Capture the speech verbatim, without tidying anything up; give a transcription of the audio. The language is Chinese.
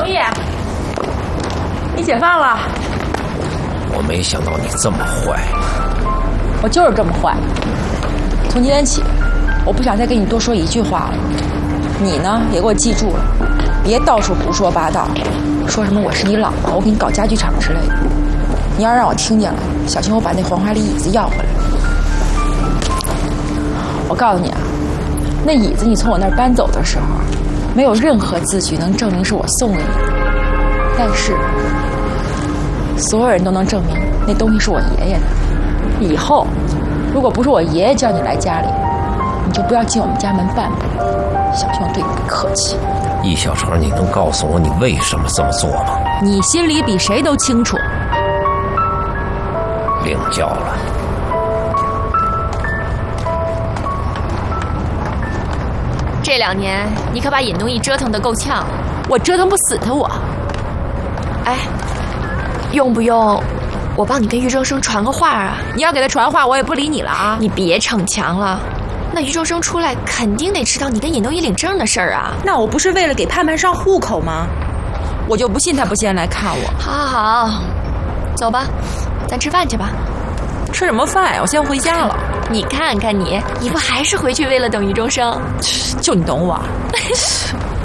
龙毅，你解放了。 我没想到你这么坏。 我就是这么坏。从今天起，我不想再跟你多说一句话了。你呢，也给我记住了，别到处胡说八道，说什么我是你姥姥，我给你搞家具厂之类的。你要让我听见了，小心我把那黄花梨椅子要回来。我告诉你啊，那椅子你从我那儿搬走的时候，没有任何字据能证明是我送给你的，但是所有人都能证明那东西是我爷爷的。以后如果不是我爷爷叫你来家里，你就不要进我们家门半步，小心我对你不客气。 易小成，你能告诉我你为什么这么做吗？ 你心里比谁都清楚。 领教了。 这两年你可把尹东义折腾得够呛， 我折腾不死他我。 哎，用不用我帮你跟于正生传个话啊？ 你要给他传话，我也不理你了啊！ 你别逞强了，那于正生出来肯定得知道你跟尹东义领证的事儿啊。 那我不是为了给盼盼上户口吗？我就不信他不先来看我。 好好好，走吧，咱吃饭去吧。 吃什么饭呀？我先回家了。 你看看你，你不还是回去为了等于正生？ 就你懂我。